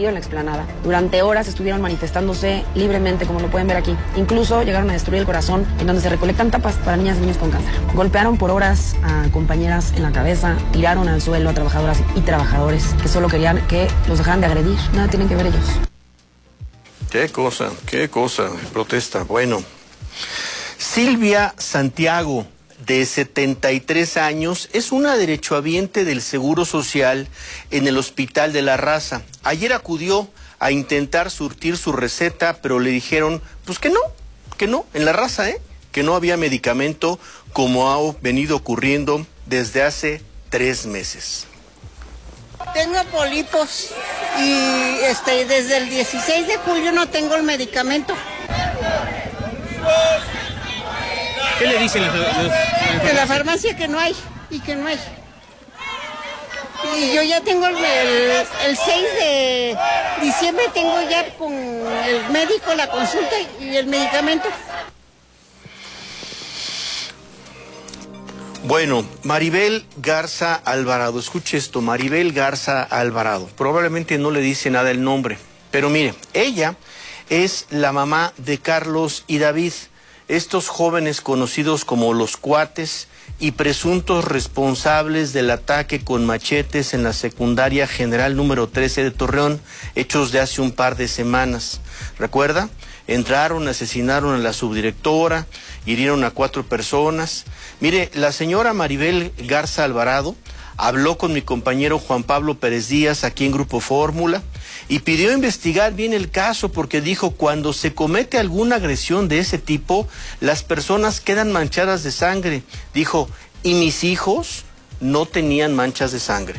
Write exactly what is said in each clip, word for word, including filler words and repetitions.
partido en la explanada. Durante horas estuvieron manifestándose libremente, como lo pueden ver aquí. Incluso llegaron a destruir el corazón, en donde se recolectan tapas para niñas y niños con cáncer. Golpearon por horas a compañeras en la cabeza, tiraron al suelo a trabajadoras y trabajadores que solo querían que los dejaran de agredir. Nada tienen que ver ellos. Qué cosa, qué cosa, protesta. Bueno, Silvia Santiago, de setenta y tres años, es una derechohabiente del Seguro Social en el Hospital de la Raza. Ayer acudió a intentar surtir su receta, pero le dijeron, pues que no, que no, en la Raza, ¿eh? Que no había medicamento, como ha venido ocurriendo desde hace tres meses. Tengo pólipos y este, desde el dieciséis de julio no tengo el medicamento. ¿Qué le dicen los, los, de la farmacia que no hay y que no hay. Y yo ya tengo el, el, el seis de diciembre, tengo ya con el médico la consulta y el medicamento. Bueno, Maribel Garza Alvarado, escuche esto, Maribel Garza Alvarado, probablemente no le dice nada el nombre, pero mire, ella es la mamá de Carlos y David, estos jóvenes conocidos como los Cuates y presuntos responsables del ataque con machetes en la secundaria general número trece de Torreón, hechos de hace un par de semanas. ¿Recuerda? Entraron, asesinaron a la subdirectora, hirieron a cuatro personas. Mire, la señora Maribel Garza Alvarado habló con mi compañero Juan Pablo Pérez Díaz aquí en Grupo Fórmula y pidió investigar bien el caso porque dijo, cuando se comete alguna agresión de ese tipo, las personas quedan manchadas de sangre. Dijo, y mis hijos no tenían manchas de sangre.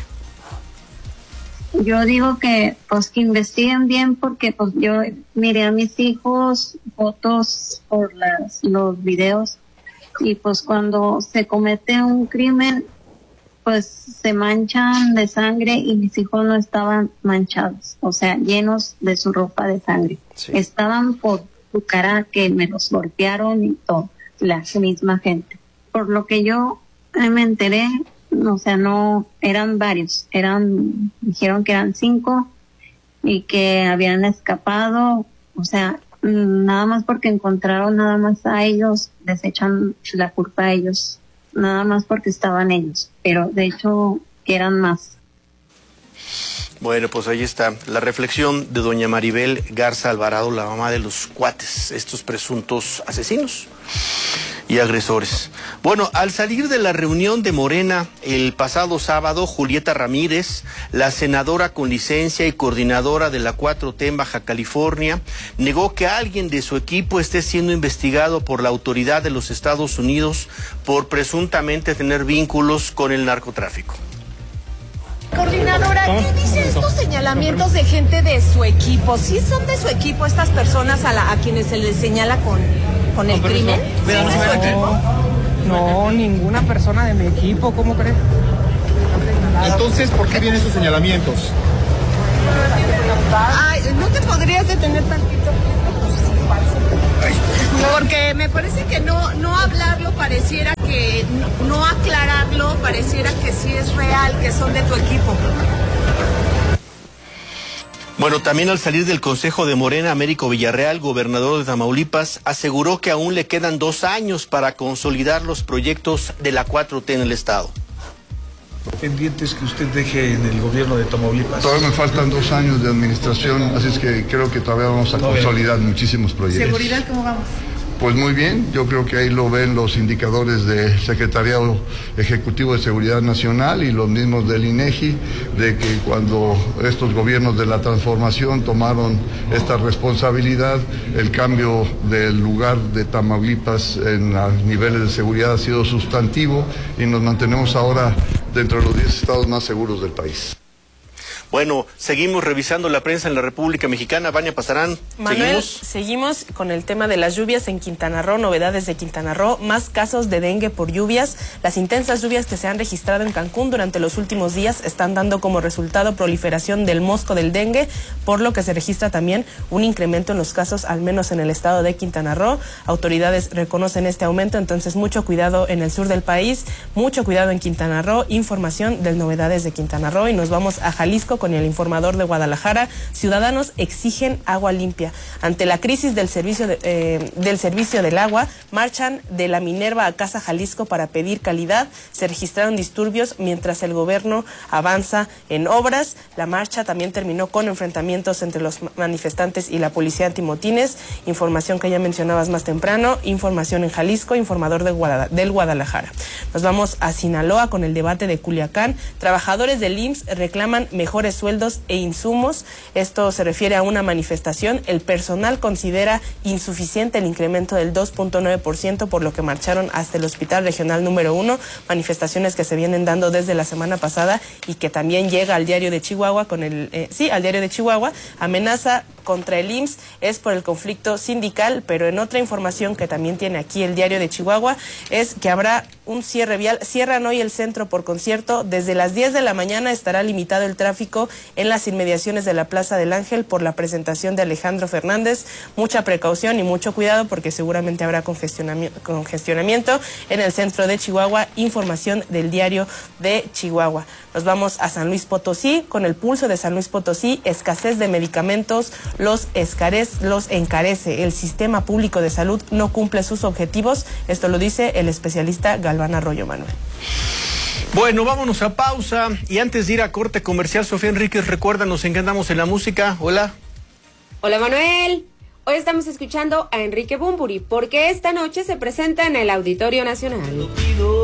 Yo digo que pues que investiguen bien porque pues yo miré a mis hijos fotos por las, los videos y pues cuando se comete un crimen pues se manchan de sangre y mis hijos no estaban manchados, o sea, llenos de su ropa de sangre. Sí. Estaban por su cara que me los golpearon y todo, la misma gente. Por lo que yo me enteré, o sea, no, eran varios, eran, dijeron que eran cinco y que habían escapado, o sea, nada más porque encontraron nada más a ellos, les echan la culpa a ellos, nada más porque estaban ellos, pero de hecho que eran más. Bueno, pues ahí está la reflexión de doña Maribel Garza Alvarado, la mamá de los Cuates, estos presuntos asesinos y agresores. Bueno, al salir de la reunión de Morena el pasado sábado, Julieta Ramírez, la senadora con licencia y coordinadora de la cuatro T en Baja California, negó que alguien de su equipo esté siendo investigado por la autoridad de los Estados Unidos por presuntamente tener vínculos con el narcotráfico. Coordinadora, ¿qué dicen estos señalamientos de gente de su equipo? ¿Sí son de su equipo estas personas a, la, a quienes se les señala con, con el crimen? ¿Sí es de su equipo? No, ninguna persona de mi equipo, ¿cómo crees? Entonces, ¿por qué vienen esos señalamientos? Ay, ¿no te podrías detener tantito? Porque me parece que no, no hablarlo pareciera que, no, no aclararlo pareciera que sí es real, que son de tu equipo. Bueno, también al salir del Consejo de Morena, Américo Villarreal, gobernador de Tamaulipas, aseguró que aún le quedan dos años para consolidar los proyectos de la cuatro T en el estado. Pendientes que usted deje en el gobierno de Tamaulipas. Todavía me faltan dos años de administración, así es que creo que todavía vamos a consolidar muchísimos proyectos. ¿Seguridad cómo vamos? Pues muy bien, yo creo que ahí lo ven los indicadores del Secretariado Ejecutivo de Seguridad Nacional y los mismos del INEGI, de que cuando estos gobiernos de la transformación tomaron esta responsabilidad, el cambio del lugar de Tamaulipas en los niveles de seguridad ha sido sustantivo y nos mantenemos ahora dentro de los diez estados más seguros del país. Bueno, seguimos revisando la prensa en la República Mexicana. Vania Pasarán, Manuel, ¿seguimos? seguimos con el tema de las lluvias en Quintana Roo, novedades de Quintana Roo, más casos de dengue por lluvias. Las intensas lluvias que se han registrado en Cancún durante los últimos días están dando como resultado proliferación del mosco del dengue, por lo que se registra también un incremento en los casos, al menos en el estado de Quintana Roo. Autoridades reconocen este aumento, entonces mucho cuidado en el sur del país, mucho cuidado en Quintana Roo. Información de novedades de Quintana Roo y nos vamos a Jalisco con con el Informador de Guadalajara. Ciudadanos exigen agua limpia. Ante la crisis del servicio, de, eh, del servicio del agua, marchan de la Minerva a Casa Jalisco para pedir calidad. Se registraron disturbios mientras el gobierno avanza en obras. La marcha también terminó con enfrentamientos entre los manifestantes y la policía antimotines. Información que ya mencionabas más temprano. Información en Jalisco, Informador de Guadalajara, del Guadalajara. Nos vamos a Sinaloa con el debate de Culiacán. Trabajadores del I M S S reclaman mejores sueldos e insumos. Esto se refiere a una manifestación. El personal considera insuficiente el incremento del dos punto nueve por ciento, por lo que marcharon hasta el Hospital Regional número uno. Manifestaciones que se vienen dando desde la semana pasada y que también llega al Diario de Chihuahua con el eh, sí, al Diario de Chihuahua. Amenaza contra el I M S S es por el conflicto sindical, pero en otra información que también tiene aquí el Diario de Chihuahua es que habrá un cierre vial. Cierran hoy el centro por concierto. Desde las diez de la mañana estará limitado el tráfico en las inmediaciones de la Plaza del Ángel por la presentación de Alejandro Fernández. Mucha precaución y mucho cuidado porque seguramente habrá congestionamiento, congestionamiento en el centro de Chihuahua. Información del Diario de Chihuahua. Nos vamos a San Luis Potosí con el Pulso de San Luis Potosí. Escasez de medicamentos los, escarez, los encarece. El sistema público de salud no cumple sus objetivos. Esto lo dice el especialista Galván Arroyo, Manuel. Bueno, vámonos a pausa y antes de ir a corte comercial, Sofía Enríquez, recuérdanos en qué andamos en la música. Hola. Hola, Manuel. Hoy estamos escuchando a Enrique Bunbury porque esta noche se presenta en el Auditorio Nacional.